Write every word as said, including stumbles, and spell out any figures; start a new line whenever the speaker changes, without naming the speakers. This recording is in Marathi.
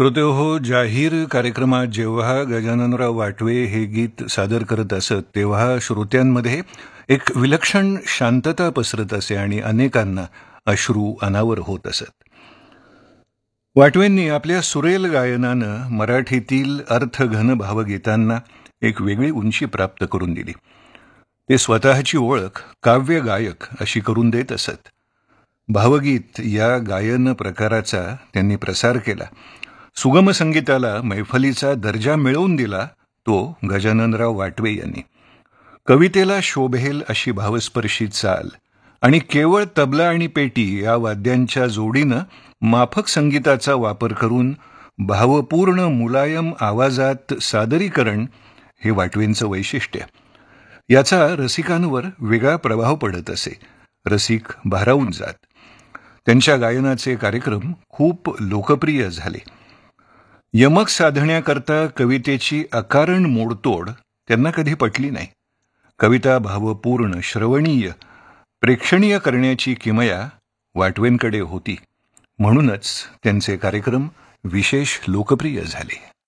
श्रोतेहो, जाहीर कार्यक्रमात जेव्हा गजाननराव वाटवे हे गीत सादर करत असत तेव्हा श्रोत्यांमध्ये एक विलक्षण शांतता पसरत असे आणि अनेकांना अश्रू अनावर होत असत. वाटवेंनी आपल्या सुरेल गायनानं मराठीतील अर्थघन भावगीतांना एक वेगळी उंची प्राप्त करून दिली. ते स्वतःची ओळख काव्य गायक अशी करून देत असत. भावगीत या गायन प्रकाराचा त्यांनी प्रसार केला. सुगम संगीताला मैफलीचा दर्जा मिळवून दिला तो गजाननराव वाटवे यांनी. कवितेला शोभेल अशी भावस्पर्शी चाल आणि केवळ तबला आणि पेटी या वाद्यांच्या जोडीनं माफक संगीताचा वापर करून भावपूर्ण मुलायम आवाजात सादरीकरण हे वाटवेंचं वैशिष्ट्य. याचा रसिकांवर वेगळा प्रभाव पडत असे. रसिक भारावून जात. त्यांच्या गायनाचे कार्यक्रम खूप लोकप्रिय झाले. यमक साधण्याकरता कवितेची अकारण मोडतोड त्यांना कधी पटली नाही. कविता भावपूर्ण, श्रवणीय, प्रेक्षणीय करण्याची किमया वाटवेंकडे होती. म्हणूनच त्यांचे कार्यक्रम विशेष लोकप्रिय झाले.